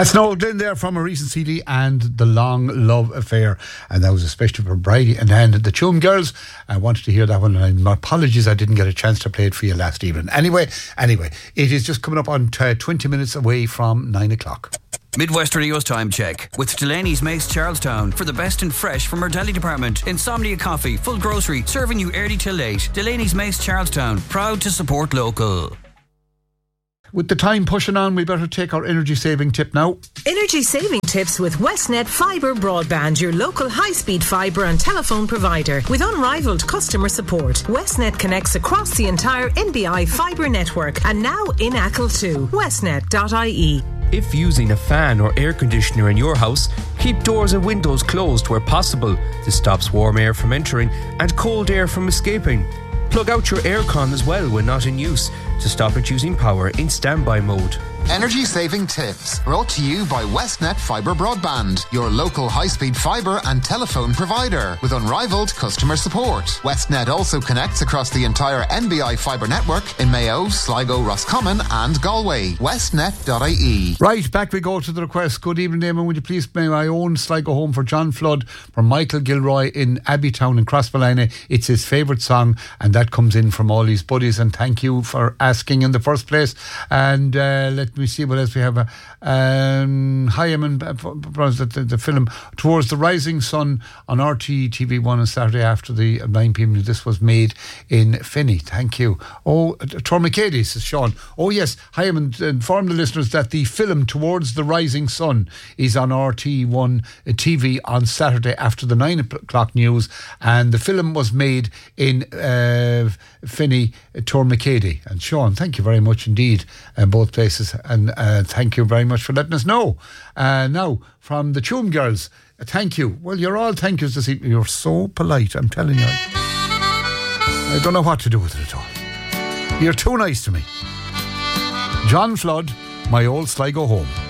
That's Noel Glynn there from a recent CD and The Long Love Affair, and that was especially for Bridie. And then the Tuam Girls, I wanted to hear that one, and my apologies I didn't get a chance to play it for you last evening. Anyway, it is just coming up on 20 minutes away from 9 o'clock. Midwest Radio's time check with Delaney's Mace Charlestown for the best in fresh from our deli department. Insomnia Coffee, full grocery, serving you early till late. Delaney's Mace Charlestown, proud to support local. With the time pushing on, we better take our energy saving tip now. Energy saving tips with Westnet Fibre Broadband, your local high-speed fibre and telephone provider. With unrivaled customer support, Westnet connects across the entire NBI fibre network and now in Achill too. Westnet.ie. If using a fan or air conditioner in your house, keep doors and windows closed where possible. This stops warm air from entering and cold air from escaping. Plug out your aircon as well when not in use to stop it using power in standby mode. Energy saving tips brought to you by Westnet Fibre Broadband, your local high-speed fibre and telephone provider with unrivaled customer support. Westnet also connects across the entire NBI fibre network in Mayo, Sligo, Roscommon and Galway. Westnet.ie. Right, back we go to the request. Good evening, Damon. Would you please play my own Sligo Home for John Flood from Michael Gilroy in Abbeytown in Crossmolina? It's his favourite song, and that comes in from all his buddies, and thank you for asking in the first place. And let me see what else we have. Hyman, the film Towards the Rising Sun on RTE TV1 on Saturday after the 9 p.m. This was made in Finney. Thank you. Oh, Tormacady, says Sean. Oh yes, Hyman, inform the listeners that the film Towards the Rising Sun is on RTE1 TV on Saturday after the 9 o'clock news, and the film was made in Finney, Tormacady. And Sean, thank you very much indeed, both places, and thank you very much for letting us know. Now, from the Tuam Girls, thank you. Well, you're all thank yous this evening. You're so polite, I'm telling you. I don't know what to do with it at all. You're too nice to me. John Flood, My Old Sligo Home.